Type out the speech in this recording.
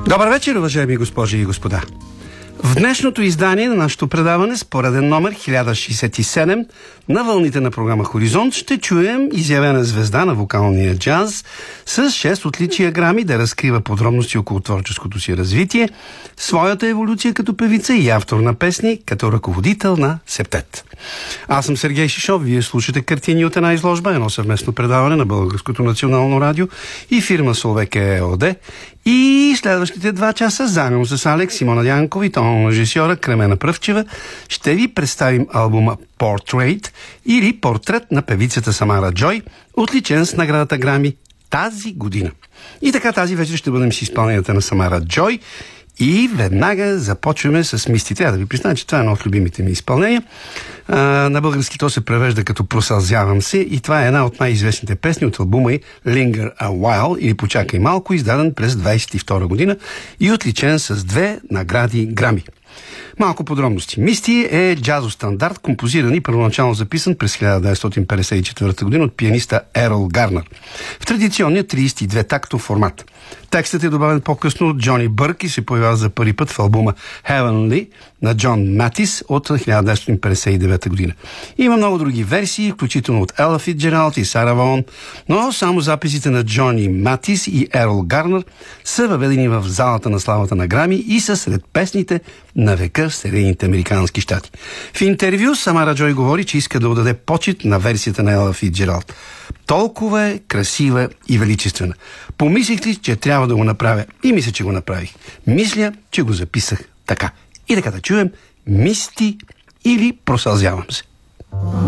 Добър вечер, уважаеми госпожи и господа. В днешното издание на нашето предаване с пореден номер 1067 на вълните на програма Хоризонт ще чуем изявена звезда на вокалния джаз с 6 отличия грами да разкрива подробности около творческото си развитие, своята еволюция като певица и автор на песни, като ръководител на Септет. Аз съм Сергей Шишов, вие слушате картини от една изложба, едно съвместно предаване на Българското национално радио и фирма Соловек ЕОД. И следващите 2 часа, заедно с Алекс, Симона Дянкова и тонна режисьора Кремена Пръвчева, ще ви представим албума Portrait или Портрет на певицата Самара Джой, отличен с наградата Грами тази година. И така тази вечер ще бъдем с изпълненията на Самара Джой и веднага започваме с Мисти. Трябва да ви призная, че това е едно от любимите ми изпълнения. На български то се превежда като Просълзявам се и това е една от най-известните песни от албума й Linger a While или Почакай малко, издаден през 1922 година и отличен с 2 награди Грами. Малко подробности. Мисти е джазов стандарт, композиран и първоначално записан през 1954 година от пианиста Ерол Гарнер в традиционния 32-тактов формат. Текстът е добавен по-късно от Джони Бърк и се появява за първи път в албума Heavenly на Джон Матис от 1959 година. Има много други версии, включително от Ела Фицджералд и Сара Вон, но само записите на Джони Матис и Ерол Гарнер са въведени в залата на славата на Грами и са сред песните на века в Съединените американски щати. В интервю Самара Джой говори, че иска да отдаде почит на версията на Ела Фицджералд. Толкова е красива и величествена. Помислих ли, че трябва да го направя? И мисля, че го направих. Мисля, че го записах така. И така да чуем Мисти или Просълзявам се.